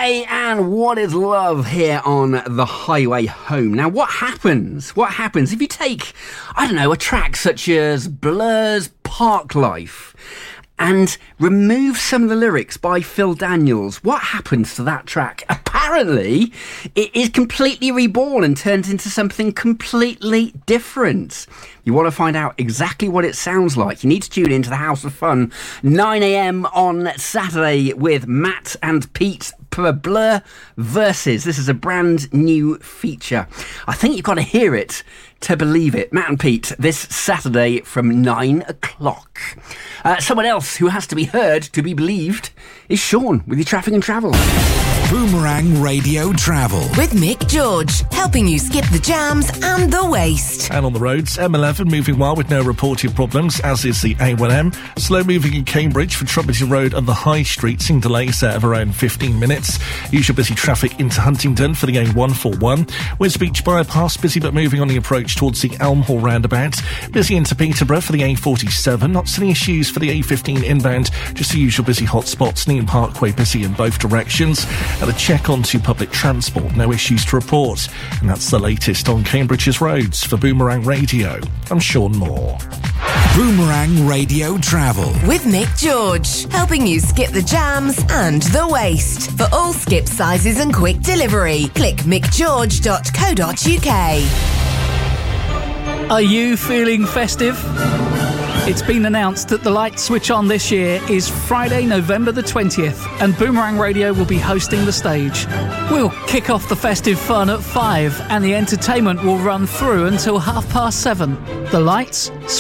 Hey, and what is love here on the highway home? Now, what happens if you take, I don't know, a track such as Blur's Parklife and remove some of the lyrics by Phil Daniels? What happens to that track? Apparently, it is completely reborn and turns into something completely different. You want to find out exactly what it sounds like? You need to tune into the House of Fun, 9 a.m. on Saturday with Matt and Pete for Blur Versus. This is a brand new feature. I think you've got to hear it to believe it. Matt and Pete, this Saturday from 9 o'clock. Someone else who has to be heard to be believed is Sean with your traffic and travel. Boomerang Radio Travel with Mick George, helping you skip the jams and the waste. And on the roads, M11 moving well with no reported problems, as is the A1M. Slow moving in Cambridge for Trumpeton Road and the High Street, seeing delays there of around 15 minutes. Usual busy traffic into Huntingdon for the A141. Wisbech bypass busy but moving on the approach towards the Elm Hall roundabout. Busy into Peterborough for the A47. Not any issues for the A15 inbound, just the usual busy hotspots. Neam Parkway busy in both directions. And a check onto public transport, no issues to report. And that's the latest on Cambridge's roads. For Boomerang Radio, I'm Sean Moore. Boomerang Radio Travel with Mick George, helping you skip the jams and the waste. For all skip sizes and quick delivery, click mickgeorge.co.uk. Are you feeling festive? It's been announced that the lights switch on this year is Friday, November the 20th, and Boomerang Radio will be hosting the stage. We'll kick off the festive fun at 5, and the entertainment will run through until 7:30. The lights